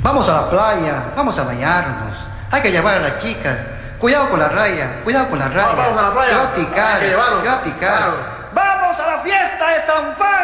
Vamos a la playa, vamos a bañarnos. Hay que llevar a las chicas. Cuidado con la raya, cuidado con la raya. Vamos a la playa. Te va a picar, Hay que llevarlo. te va a picar. Claro. ¡Vamos a la fiesta de San Juan!